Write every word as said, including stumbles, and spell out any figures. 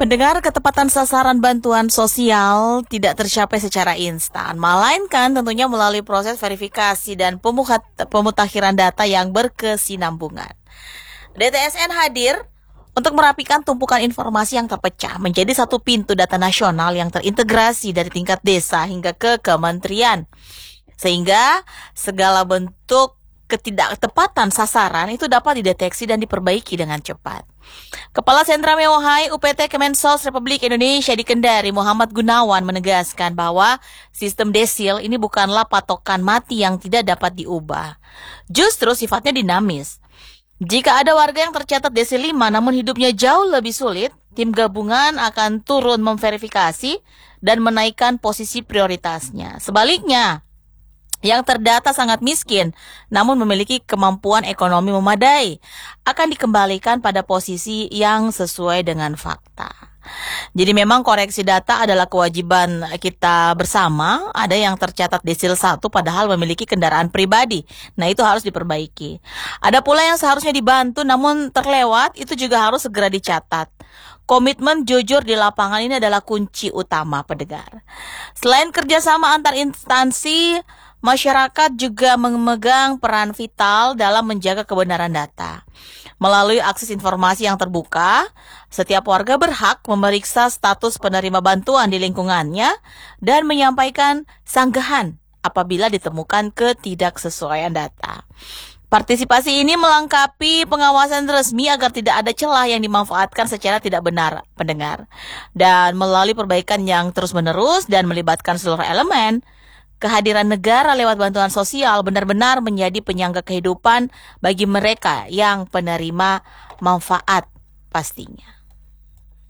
Pendengar, ketepatan sasaran bantuan sosial tidak tercapai secara instan, melainkan tentunya melalui proses verifikasi dan pemuhat, pemutakhiran data yang berkesinambungan. D T S N hadir untuk merapikan tumpukan informasi yang terpecah menjadi satu pintu data nasional yang terintegrasi dari tingkat desa hingga ke kementerian. Sehingga segala bentuk ketidaktepatan sasaran itu dapat dideteksi dan diperbaiki dengan cepat. Kepala Sentra Mewahai U P T Kemensos Republik Indonesia di Kendari, Muhammad Gunawan, menegaskan bahwa sistem desil ini bukanlah patokan mati yang tidak dapat diubah. Justru sifatnya dinamis. Jika ada warga yang tercatat desil lima namun hidupnya jauh lebih sulit, tim gabungan akan turun memverifikasi dan menaikkan posisi prioritasnya. Sebaliknya, yang terdata sangat miskin, namun memiliki kemampuan ekonomi memadai, akan dikembalikan pada posisi yang sesuai dengan fakta. Jadi memang koreksi data adalah kewajiban kita bersama. Ada yang tercatat desil satu padahal memiliki kendaraan pribadi. Nah, itu harus diperbaiki. Ada pula yang seharusnya dibantu namun terlewat, itu juga harus segera dicatat. Komitmen jujur di lapangan ini adalah kunci utama, pendengar. Selain kerjasama antar instansi, masyarakat juga memegang peran vital dalam menjaga kebenaran data. Melalui akses informasi yang terbuka, setiap warga berhak memeriksa status penerima bantuan di lingkungannya dan menyampaikan sanggahan apabila ditemukan ketidaksesuaian data. Partisipasi ini melengkapi pengawasan resmi agar tidak ada celah yang dimanfaatkan secara tidak benar, pendengar. Dan melalui perbaikan yang terus-menerus dan melibatkan seluruh elemen, kehadiran negara lewat bantuan sosial benar-benar menjadi penyangga kehidupan bagi mereka yang penerima manfaat pastinya.